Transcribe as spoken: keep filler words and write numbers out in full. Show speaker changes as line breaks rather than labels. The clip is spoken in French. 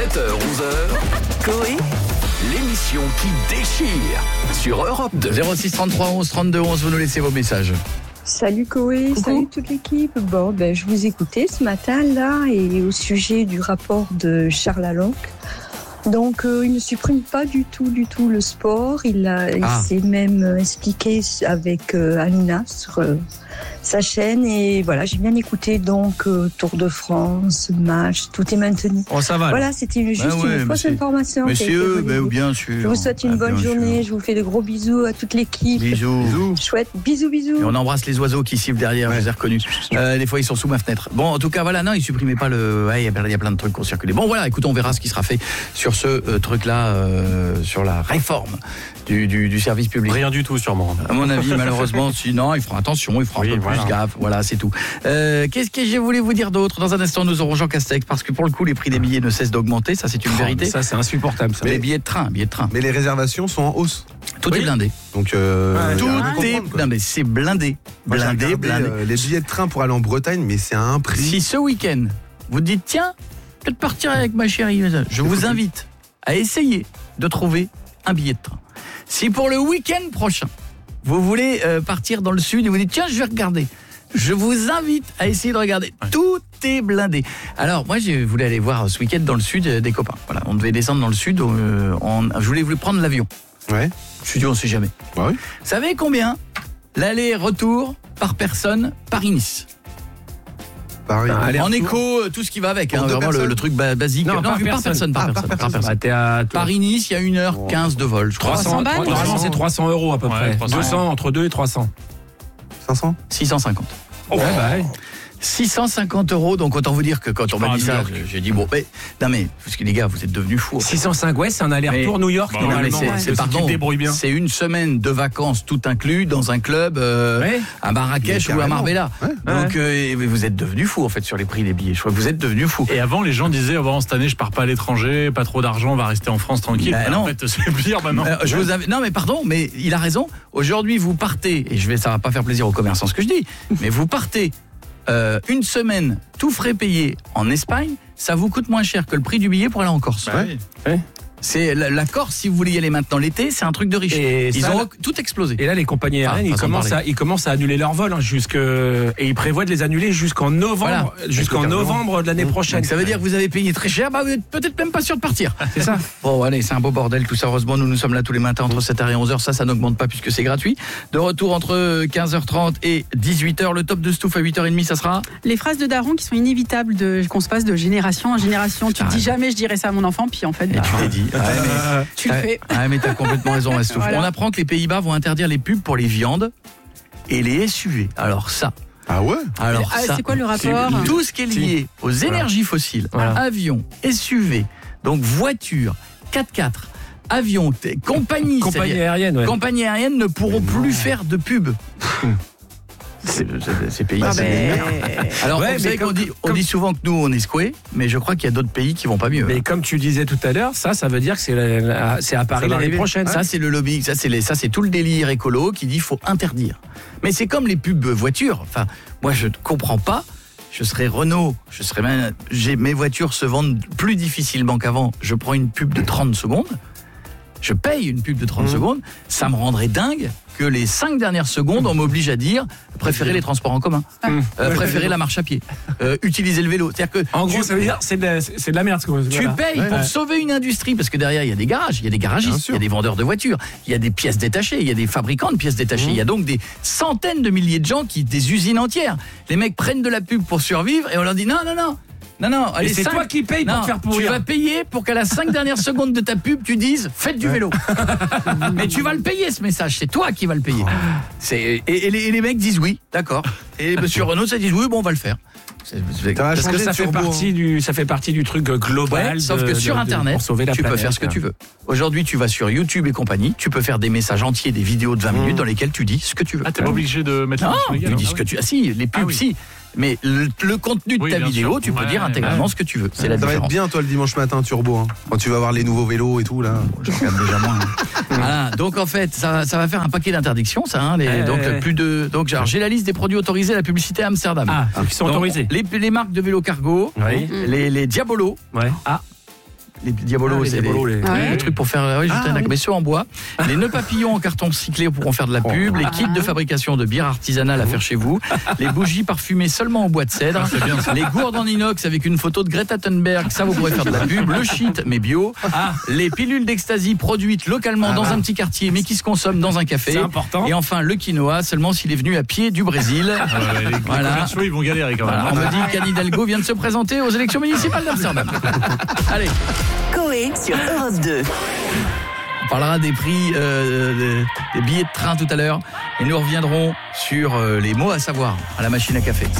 sept heures onze heures, Coé, l'émission qui déchire sur Europe deux.
zéro six trente-trois onze trente-deux onze, vous nous laissez vos messages.
Salut Coé, salut toute l'équipe. Bon, ben, je vous écoutais ce matin là et au sujet du rapport de Charles Alonc. Donc, euh, il ne supprime pas du tout, du tout le sport. Il, a, ah. il s'est même expliqué avec euh, Alina sur euh, sa chaîne. Et voilà, j'ai bien écouté. Donc, euh, Tour de France, match, tout est maintenu.
Oh, ça va.
Voilà, c'était juste ben ouais, une fausse information.
Monsieur, ben, bien sûr.
Je vous souhaite une ah, bonne journée. Sûr. Je vous fais de gros bisous à toute l'équipe.
Bisous. bisous.
Chouette, bisous, bisous.
Et on embrasse les oiseaux qui sifflent derrière, ouais. Je les ai reconnus. Euh, des fois, ils sont sous ma fenêtre. Bon, en tout cas, voilà, non, il supprimait pas le. Ouais, il y, y a plein de trucs qui ont circulé. Bon, voilà, écoute, on verra ce qui sera fait sur ce euh, truc-là, euh, sur la réforme du, du, du service public.
Rien du tout, sûrement.
À mon avis, malheureusement, sinon, ils feront attention, ils feront oui, un peu voilà. plus gaffe. Voilà, c'est tout. Euh, qu'est-ce que je voulais vous dire d'autre ? Dans un instant, nous aurons Jean Castex, parce que pour le coup, les prix des billets ne cessent d'augmenter. Ça, c'est une oh, vérité.
Ça, c'est insupportable. Ça.
Mais les billets de train, billets de train.
Mais les réservations sont en hausse.
Tout oui. est blindé.
Donc, euh,
ouais, tout est blindé. C'est blindé. Blindé,
Moi,
blindé.
Euh, les billets de train pour aller en Bretagne, mais c'est à un prix.
Si ce week-end, vous dites, tiens, peut-être partir avec ma chérie, je vous invite à essayer de trouver un billet de train. Si pour le week-end prochain, vous voulez euh, partir dans le sud et vous dites, tiens, je vais regarder. Je vous invite à essayer de regarder. Ouais. Tout est blindé. Alors, moi, je voulais aller voir ce week-end dans le sud euh, des copains. Voilà, on devait descendre dans le sud. Euh, on, je voulais, voulais prendre l'avion.
Ouais.
Je suis dit, on sait jamais.
Ouais.
Vous savez combien l'aller-retour par personne Paris-Nice?
Paris.
Ah, en écho, tout ce qui va avec, hein, vraiment le, le truc ba- basique.
Non,
non
par,
par
personne.
personne, par
ah,
personne.
Par
Par personne.
personne.
Paris-Nice, il y a une heure quinze de vol. Je crois.
trois cents balles. Normalement, c'est trois cents euros à peu ouais, près. deux cents, entre deux et trois cents.
cinq cents
six cent cinquante.
Oh, ouais, bah, ouais.
six cent cinquante euros, donc autant vous dire que quand on m'a dit ça, j'ai dit bon, mais non mais parce que les gars, vous êtes devenus fous.
six cent cinq, ouais, c'est un aller-retour New York.
Bah, normalement, c'est, ouais. c'est, pardon, c'est une semaine de vacances tout inclus dans un club euh, ouais. à Marrakech ou à Marbella. Ouais. Donc ouais. Euh, vous êtes devenus fous en fait sur les prix des billets. Je crois que vous êtes devenus fous.
Et avant, les gens disaient oh, bon, cette année, je pars pas à l'étranger, pas trop d'argent, on va rester en France tranquille.
Bah, non.
En fait, c'est pire maintenant.
Euh, je vous avais... Non mais pardon, mais il a raison. Aujourd'hui, vous partez et je vais, ça va pas faire plaisir aux commerçants ce que je dis, mais vous partez. Euh, une semaine, tout frais payé en Espagne, ça vous coûte moins cher que le prix du billet pour aller en Corse.
Bah oui.
Ouais. C'est la, la Corse, si vous voulez y aller maintenant l'été, c'est un truc de riche. Et ils ça, ont tout explosé.
Et là, les compagnies aériennes, enfin, ils, commencent à, ils commencent à annuler leurs vols, hein, jusque, et ils prévoient de les annuler jusqu'en novembre, voilà. jusqu'en novembre de l'année prochaine.
Donc, ça veut dire que vous avez payé très cher, bah, vous êtes peut-être même pas sûr de partir. C'est ça. Bon, allez, c'est un beau bordel tout ça. Heureusement, nous nous sommes là tous les matins entre sept heures et onze heures. Ça, ça n'augmente pas puisque c'est gratuit. De retour entre quinze heures trente et dix-huit heures. Le top de Stouff à huit heures trente, ça sera
les phrases de Daron qui sont inévitables de, qu'on se passe de génération en génération. Tu te dis jamais je dirais ça à mon enfant, puis en fait. Bah,
tu t'es dit.
Tu le fais.
Ah, mais t'as complètement raison, voilà. On apprend que les Pays-Bas vont interdire les pubs pour les viandes et les S U V. Alors ça.
Ah ouais.
Alors
ah,
ça.
C'est quoi le rapport ?
Tout ce qui est lié aux énergies fossiles, voilà. Avions, S U V, donc voitures, quatre-quatre, avions, t- compagnies,
compagnies aériennes, ouais.
compagnies aériennes ne pourront plus faire de pub. C'est, c'est, c'est pays. Ah mais... Alors, ouais, vous savez qu'on dit, on comme... dit souvent que nous, on est secoués, mais je crois qu'il y a d'autres pays qui vont pas mieux.
Mais hein. Comme tu disais tout à l'heure, ça, ça veut dire que c'est, la, la, c'est à Paris l'année prochaine.
Ça, c'est le lobby, ça c'est, les, ça, c'est tout le délire écolo qui dit qu'il faut interdire. Mais c'est comme les pubs voitures. Enfin, moi, je ne comprends pas. Je serais Renault, je serais même, j'ai, mes voitures se vendent plus difficilement qu'avant. Je prends une pub de trente secondes. Je paye une pub de trente mmh. secondes, ça me rendrait dingue que les cinq dernières secondes, on m'oblige à dire préférez les transports en commun, mmh. euh, préférez la marche à pied, euh, utilisez le vélo. C'est-à-dire que
en gros, ça veut dire c'est de la, c'est de la merde. Ce que
tu
voilà.
payes
ouais,
pour
ouais.
sauver une industrie parce que derrière il y a des garages, il y a des garagistes, il y a des vendeurs de voitures, il y a des pièces détachées, il y a des fabricants de pièces détachées, mmh. il y a donc des centaines de milliers de gens qui, des usines entières. Les mecs prennent de la pub pour survivre et on leur dit non non non. Non, non, allez,
c'est cinq... toi qui payes pour
non,
te faire pourrir.
Tu vas payer pour qu'à la cinq dernières secondes de ta pub, tu dises faites du vélo. Mais tu vas le payer ce message, c'est toi qui vas le payer. C'est... Et, et, les, et les mecs disent oui, d'accord. Et monsieur Renault, ça dit oui, bon, on va le faire.
C'est, c'est, parce que ça fait, partie du, ça fait partie du truc global.
Ouais, sauf que
de,
sur
de,
Internet,
tu planète,
peux faire ce que tu veux. Aujourd'hui, tu vas sur YouTube et compagnie, tu peux faire des messages entiers, des vidéos de vingt minutes dans lesquelles tu dis ce que tu veux.
Ah, t'es pas obligé de mettre
non,
la
tu dis ce que tu... Ah si, les pubs, ah, oui. si. Mais le, le contenu de oui, ta vidéo, sûr. Tu peux ouais, dire intégralement ouais. ce que tu veux. C'est la
ça
différence.
va être bien, toi, le dimanche matin, Turbo. Hein, quand tu vas voir les nouveaux vélos et tout, là.
Je regarde déjà moins. Voilà, donc, en fait, ça, ça va faire un paquet d'interdictions, ça. Hein, les, euh, donc, euh, plus de. Donc, alors, j'ai la liste des produits autorisés à la publicité à Amsterdam.
Ah, qui sont donc, autorisés.
Les, les marques de vélo cargo,
oui.
les, les Diabolo.
Ouais. Ah.
Les diabolos,
Ah, les
c'est
diabolos,
les,
les-
oui,
Ouais.
les trucs pour faire oui, juste
Ah,
un
oui.
mais ceux en bois. Les nœuds papillons en carton recyclé pourront faire de la pub. Les kits de fabrication de bière artisanale à faire chez vous. Les bougies parfumées seulement en bois de cèdre. Les gourdes en inox avec une photo de Greta Thunberg, ça vous pourrez faire de la pub. Le shit, mais bio.
Ah.
Les pilules d'ecstasy produites localement
Ah,
dans
bah.
un petit quartier, mais qui se consomment dans un café.
C'est important.
Et enfin, le quinoa, seulement s'il est venu à pied du Brésil.
Ah ouais, les, les
Voilà.
commerciaux, ils vont galérer quand même.
Voilà, on me dit qu'Anne Hidalgo vient de se présenter aux élections municipales d'Amsterdam. Allez,
Coé sur Europe deux.
on parlera des prix euh, des, des billets de train tout à l'heure. Et nous reviendrons sur euh, les mots à savoir à la machine à café.